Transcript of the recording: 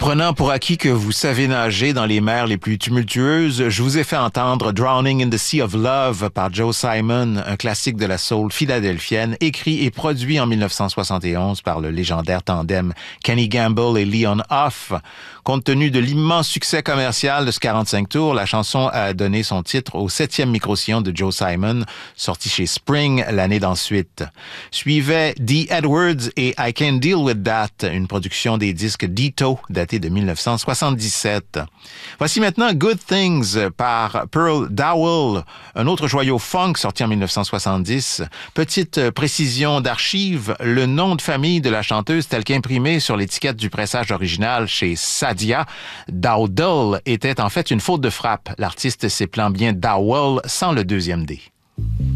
Prenant pour acquis que vous savez nager dans les mers les plus tumultueuses, je vous ai fait entendre Drowning in the Sea of Love par Joe Simon, un classique de la soul philadelphienne, écrit et produit en 1971 par le légendaire tandem Kenny Gamble et Leon Huff. Compte tenu de l'immense succès commercial de ce 45 tours, la chanson a donné son titre au 7e micro-sillon de Joe Simon, sorti chez Spring l'année d'ensuite. Suivait Dee Edwards et I Can Deal With That, une production des disques Ditto, daté de 1977. Voici maintenant Good Things par Pearl Dowell, un autre joyau funk sorti en 1970. Petite précision d'archive, le nom de famille de la chanteuse tel qu'imprimé sur l'étiquette du pressage original chez Sadia, Dowdle, était en fait une faute de frappe. L'artiste s'épelant bien Dowell sans le deuxième D.